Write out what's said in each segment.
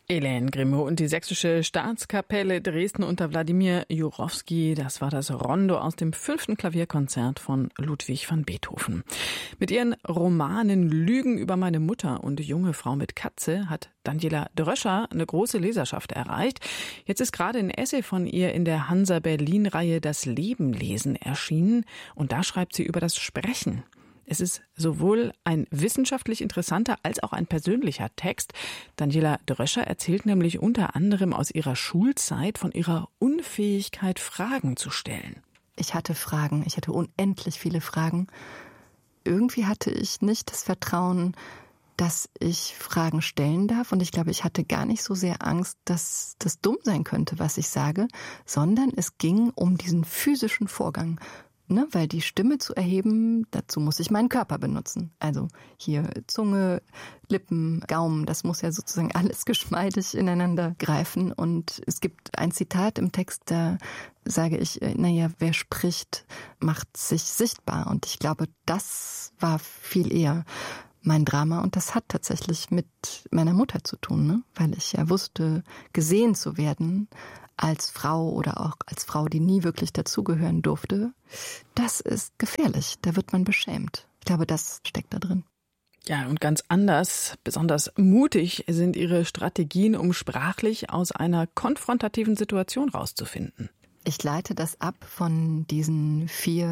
Elaine Grimaud und die Sächsische Staatskapelle Dresden unter Wladimir Jurowski. Das war das Rondo aus dem 5. Klavierkonzert von Ludwig van Beethoven. Mit ihren Romanen Lügen über meine Mutter und Junge Frau mit Katze hat Daniela Dröscher eine große Leserschaft erreicht. Jetzt ist gerade ein Essay von ihr in der Hansa Berlin-Reihe Das Leben lesen erschienen. Und da schreibt sie über das Sprechen. Es ist sowohl ein wissenschaftlich interessanter als auch ein persönlicher Text. Daniela Dröscher erzählt nämlich unter anderem aus ihrer Schulzeit von ihrer Unfähigkeit, Fragen zu stellen. Ich hatte Fragen, ich hatte unendlich viele Fragen. Irgendwie hatte ich nicht das Vertrauen, dass ich Fragen stellen darf. Und ich glaube, ich hatte gar nicht so sehr Angst, dass das dumm sein könnte, was ich sage, sondern es ging um diesen physischen Vorgang. Weil die Stimme zu erheben, dazu muss ich meinen Körper benutzen. Also hier Zunge, Lippen, Gaumen, das muss ja sozusagen alles geschmeidig ineinander greifen. Und es gibt ein Zitat im Text, da sage ich, wer spricht, macht sich sichtbar. Und ich glaube, das war viel eher mein Drama. Und das hat tatsächlich mit meiner Mutter zu tun, weil ich ja wusste, gesehen zu werden als Frau oder auch als Frau, die nie wirklich dazugehören durfte, das ist gefährlich. Da wird man beschämt. Ich glaube, das steckt da drin. Ja, und ganz anders, besonders mutig sind ihre Strategien, um sprachlich aus einer konfrontativen Situation rauszufinden. Ich leite das ab von diesen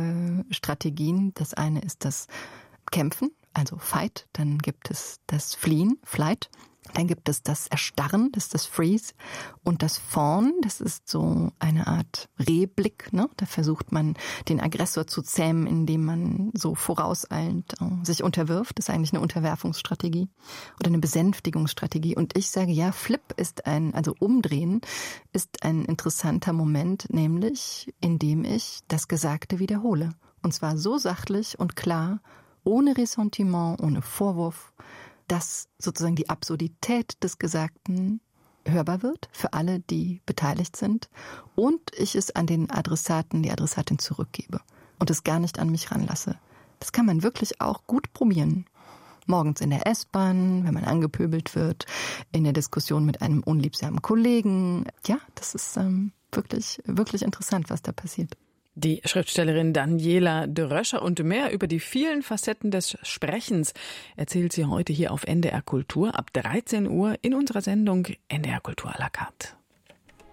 4 Strategien. Das eine ist das Kämpfen, also Fight. Dann gibt es das Fliehen, Flight. Dann gibt es das Erstarren, das ist das Freeze. Und das Fawn, das ist so eine Art Rehblick. Da versucht man, den Aggressor zu zähmen, indem man so vorauseilend sich unterwirft. Das ist eigentlich eine Unterwerfungsstrategie oder eine Besänftigungsstrategie. Und ich sage, ja, Flip ist Umdrehen ist ein interessanter Moment, nämlich indem ich das Gesagte wiederhole. Und zwar so sachlich und klar, ohne Ressentiment, ohne Vorwurf, dass sozusagen die Absurdität des Gesagten hörbar wird für alle, die beteiligt sind und ich es an den Adressaten, die Adressatin zurückgebe und es gar nicht an mich ranlasse. Das kann man wirklich auch gut probieren. Morgens in der S-Bahn, wenn man angepöbelt wird, in der Diskussion mit einem unliebsamen Kollegen. Ja, das ist wirklich, wirklich interessant, was da passiert. Die Schriftstellerin Daniela Dröscher und mehr über die vielen Facetten des Sprechens erzählt sie heute hier auf NDR Kultur ab 13 Uhr in unserer Sendung NDR Kultur à la carte.